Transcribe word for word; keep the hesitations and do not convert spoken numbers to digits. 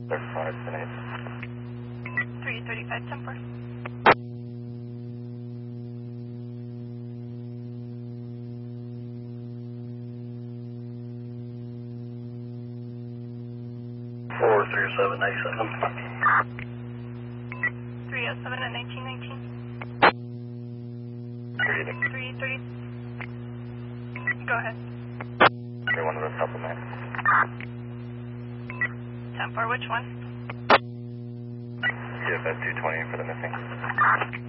They're five, ten, eight. three thirty-five, ten four. Four, three, or seven, ninety-seven. three oh seven at nineteen nineteen. three thirty. Go ahead. three one to the supplement. ten four, which one? C F S two twenty for the missing.